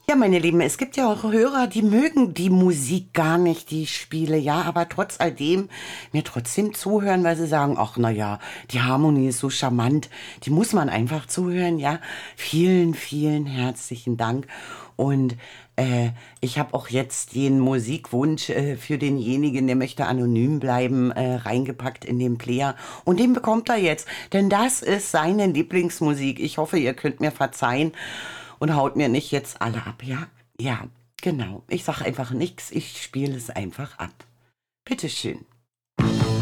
Ja, meine Lieben, es gibt ja auch Hörer, die mögen die Musik gar nicht, die ich spiele, ja, aber trotz alledem mir trotzdem zuhören, weil sie sagen, ach, na ja, die Harmonie ist so charmant, die muss man einfach zuhören, ja. Vielen, vielen herzlichen Dank. Und ich habe auch jetzt den Musikwunsch für denjenigen, der möchte anonym bleiben, reingepackt in den Player. Und den bekommt er jetzt, denn das ist seine Lieblingsmusik. Ich hoffe, ihr könnt mir verzeihen und haut mir nicht jetzt alle ab, ja? Ja, genau. Ich sage einfach nichts, ich spiele es einfach ab. Bitteschön.